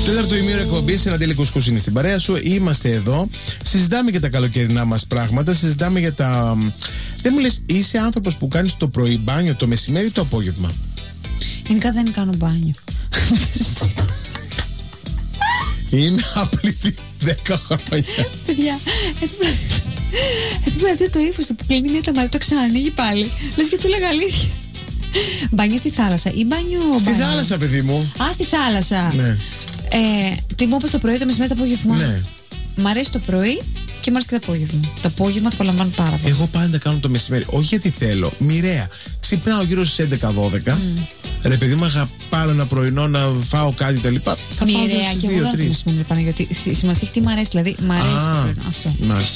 Τέταρτο ημίωρο εκπομπή, ένα Αντέλη Κουσκούς είναι στην παρέα σου. Είμαστε εδώ. Συζητάμε για τα καλοκαιρινά μας πράγματα. Συζητάμε για τα. Δεν μου λες, είσαι άνθρωπος που κάνεις το πρωί μπάνιο, το μεσημέρι ή το απόγευμα? Γενικά δεν κάνω μπάνιο. Είμαι απλή 10 χρόνια. Παιδιά, έπρεπε να δείτε το ύφος του που κλείνει μια τα μάτια, το ξανανοίγει πάλι. Λες και του λέγα αλήθεια. Μπάνιο στη θάλασσα ή μπάνιο. Στη θάλασσα, παιδί μου. Α, στη θάλασσα. Ναι. Τι μου είπες το πρωί, το μεσημέρι, το απόγευμα? Ναι. Μ' αρέσει το πρωί και μ' αρέσει και το απόγευμα. Το απόγευμα το απολαμβάνω πάρα πολύ. Εγώ πάντα κάνω το μεσημέρι. Όχι γιατί θέλω. Μοιραία. Ξυπνάω γύρω στις 11-12. Ρε παιδί μου, πάρω ένα πρωινό να φάω κάτι τα λοιπά. Θα πάω μοιραία στις και εγώ δεν 2-3. το μεσημέρι, γιατί σημασία έχει τι μ' αρέσει. Δηλαδή, μ' αρέσει το πρωινό. Αυτό. Μάλιστα.